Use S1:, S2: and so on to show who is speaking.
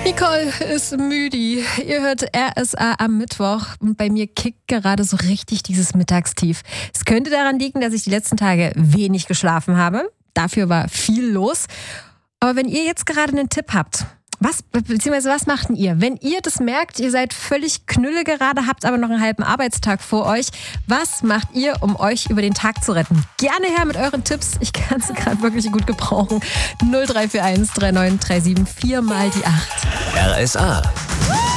S1: Nicole ist müde. Ihr hört RSA am Mittwoch und bei mir kickt gerade so richtig dieses Mittagstief. Es könnte daran liegen, dass ich die letzten Tage wenig geschlafen habe. Dafür war viel los. Aber wenn ihr jetzt gerade einen Tipp habt, was macht denn ihr? Wenn ihr das merkt, ihr seid völlig knülle gerade, habt aber noch einen halben Arbeitstag vor euch. Was macht ihr, um euch über den Tag zu retten? Gerne her mit euren Tipps. Ich kann sie gerade wirklich gut gebrauchen. 0341 3937 4 mal die 8.
S2: RSA.